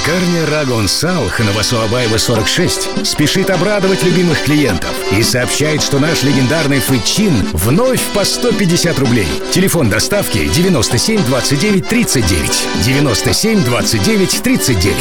Пекарня Рагон Сал, Новосу Абаева, 46, спешит обрадовать любимых клиентов и сообщает, что наш легендарный фычин вновь по 150 рублей. Телефон доставки 97 29 39. 97 29 39.